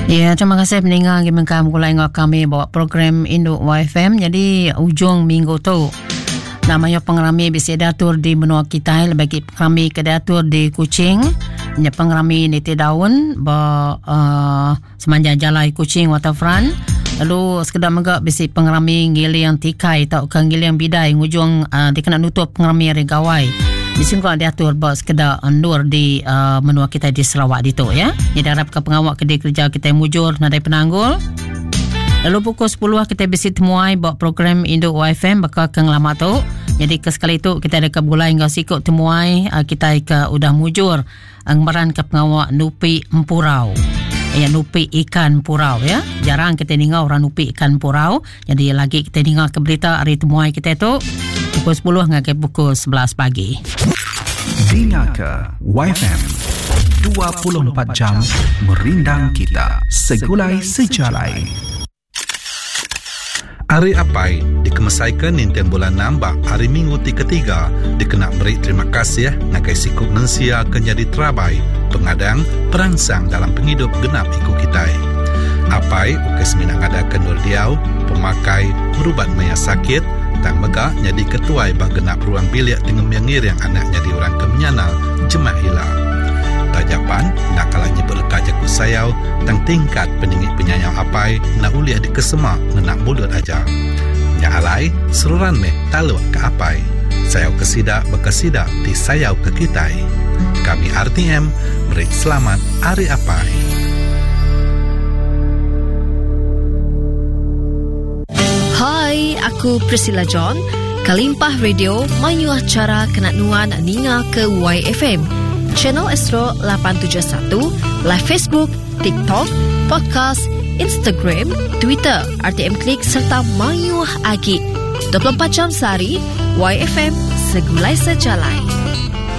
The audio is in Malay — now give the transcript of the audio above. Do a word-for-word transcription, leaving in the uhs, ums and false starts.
Ya, terima kasih pendengar Gimengkam kulai ngak kami bawa program Indo Y F M. Jadi ujung minggu tu namanya pengrami bisa datur di benua kita, bagi pengrami ke datur di Kuching, nya pengrami di Daun ba uh, semanjang jalan Kuching waterfront. Lalu sekedar megak bisi pengrami ngili yang tikai atau ke ngili yang bidai ngujung uh, dikena nutup pengrami regawai. Bisi kau diatur ba sekedar undur di uh, menua kita di Sarawak itu ya. Jadi harap ke pengawak kedai kerja kita mujur nadai penanggul. Lalu pukul sepuluh kita bisi temuai bawa program Indo Y F M bakal ke ngelama tu. Jadi ke sekali itu kita ada ke bulai hingga sikut temuai uh, kita ke udah mujur anggaran ke pengawak Nupi Empurau. Ya, nupi ikan purau ya. Jarang kita dengar orang nupi ikan purau. Jadi lagi kita dengar ke berita hari temuai kita itu pukul sepuluh hingga ke pukul sebelas pagi. Dengarkan Y F M dua puluh empat jam merindang kita segulai sejalai. Hari Apai dikemesaikan nintian bulan nambah hari Minggu tiga tiga dikena beri terima kasih ya ngakai sikuk mensia kenyadi terabai pengadang perangsang dalam penghidup genap iku kita. Apai ukai seminang ada kendur diau pemakai merubat maya sakit tang megak nyadi ketuai bah genap ruang bilik dengan mengir yang anaknya di orang kemenyanal jemaah hilang. Tajapan nak kalanya berkaja ku sayau tang tingkat peninggi penyayau apai nak uliah di kesemak menak mulut aja. Nya alai seruran meh talu ke apai. Sayau kesida bekesida di sayau ke kitai. Kami R T M beri selamat hari apai. Hai, aku Priscilla John. Kalimpah Radio mayu acara kenat nuan ninga ke Y F M. Channel Astro lapan tujuh satu, live Facebook, TikTok, podcast, Instagram, Twitter, R T M Klik serta Mayuh Agi. dua puluh empat jam sehari, Y F M segulai sejalai.